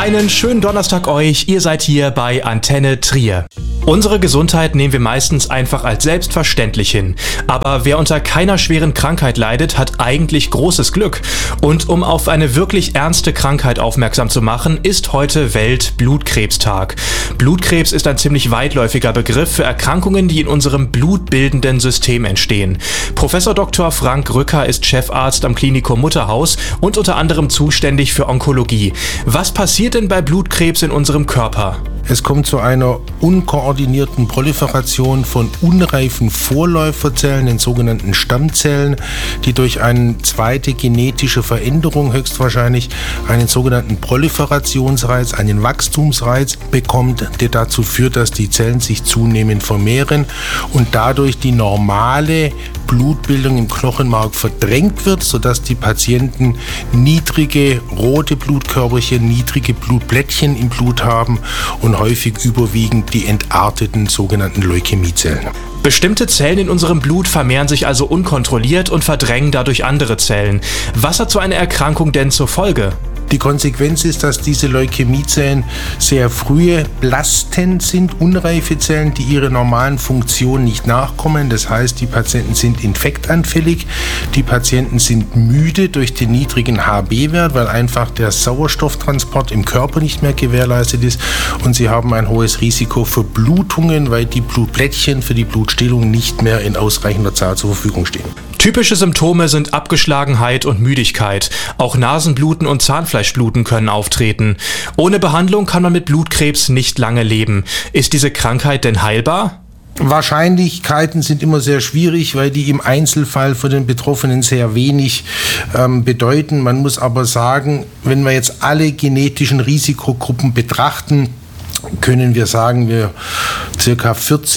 Einen schönen Donnerstag euch, ihr seid hier bei Antenne Trier. Unsere Gesundheit nehmen wir meistens einfach als selbstverständlich hin. Aber wer unter keiner schweren Krankheit leidet, hat eigentlich großes Glück. Und um auf eine wirklich ernste Krankheit aufmerksam zu machen, ist heute Welt-Blutkrebstag. Blutkrebs ist ein ziemlich weitläufiger Begriff für Erkrankungen, die in unserem blutbildenden System entstehen. Professor Dr. Frank Rücker ist Chefarzt am Klinikum Mutterhaus und unter anderem zuständig für Onkologie. Was passiert denn bei Blutkrebs in unserem Körper? Es kommt zu einer unkoordinierten Proliferation von unreifen Vorläuferzellen, den sogenannten Stammzellen, die durch eine zweite genetische Veränderung höchstwahrscheinlich einen sogenannten Proliferationsreiz, einen Wachstumsreiz bekommt, der dazu führt, dass die Zellen sich zunehmend vermehren und dadurch die normale Blutbildung im Knochenmark verdrängt wird, sodass die Patienten niedrige rote Blutkörperchen, niedrige Blutplättchen im Blut haben und häufig überwiegend die entarteten sogenannten Leukämiezellen. Bestimmte Zellen in unserem Blut vermehren sich also unkontrolliert und verdrängen dadurch andere Zellen. Was hat so eine Erkrankung denn zur Folge? Die Konsequenz ist, dass diese Leukämiezellen sehr frühe Blasten sind, unreife Zellen, die ihrer normalen Funktion nicht nachkommen. Das heißt, die Patienten sind infektanfällig, die Patienten sind müde durch den niedrigen HB-Wert, weil einfach der Sauerstofftransport im Körper nicht mehr gewährleistet ist, und sie haben ein hohes Risiko für Blutungen, weil die Blutplättchen für die Blutstillung nicht mehr in ausreichender Zahl zur Verfügung stehen. Typische Symptome sind Abgeschlagenheit und Müdigkeit. Auch Nasenbluten und Zahnfleischbluten können auftreten. Ohne Behandlung kann man mit Blutkrebs nicht lange leben. Ist diese Krankheit denn heilbar? Wahrscheinlichkeiten sind immer sehr schwierig, weil die im Einzelfall für den Betroffenen sehr wenig bedeuten. Man muss aber sagen, wenn wir jetzt alle genetischen Risikogruppen betrachten, können wir sagen, wir ca.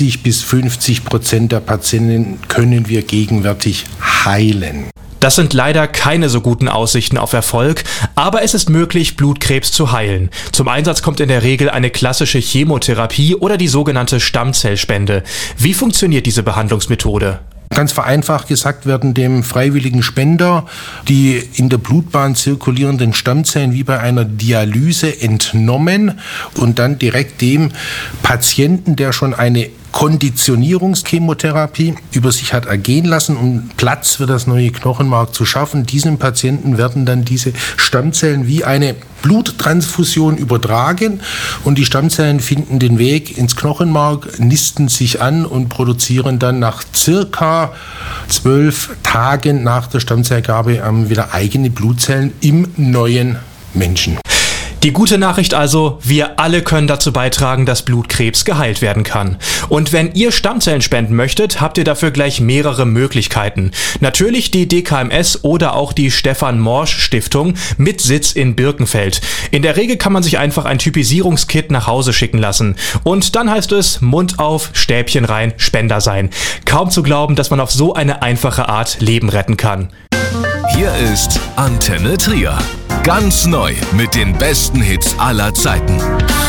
40-50% der Patienten können wir gegenwärtig heilen. Das sind leider keine so guten Aussichten auf Erfolg, aber es ist möglich, Blutkrebs zu heilen. Zum Einsatz kommt in der Regel eine klassische Chemotherapie oder die sogenannte Stammzellspende. Wie funktioniert diese Behandlungsmethode? Ganz vereinfacht gesagt werden dem freiwilligen Spender die in der Blutbahn zirkulierenden Stammzellen wie bei einer Dialyse entnommen und dann direkt dem Patienten, der schon eine Konditionierungschemotherapie über sich hat ergehen lassen, um Platz für das neue Knochenmark zu schaffen. Diesem Patienten werden dann diese Stammzellen wie eine Bluttransfusion übertragen und die Stammzellen finden den Weg ins Knochenmark, nisten sich an und produzieren dann nach circa 12 Tagen nach der Stammzellgabe wieder eigene Blutzellen im neuen Menschen. Die gute Nachricht also, wir alle können dazu beitragen, dass Blutkrebs geheilt werden kann. Und wenn ihr Stammzellen spenden möchtet, habt ihr dafür gleich mehrere Möglichkeiten. Natürlich die DKMS oder auch die Stefan Morsch Stiftung mit Sitz in Birkenfeld. In der Regel kann man sich einfach ein Typisierungskit nach Hause schicken lassen. Und dann heißt es Mund auf, Stäbchen rein, Spender sein. Kaum zu glauben, dass man auf so eine einfache Art Leben retten kann. Hier ist Antenne Trier. Ganz neu mit den besten Hits aller Zeiten.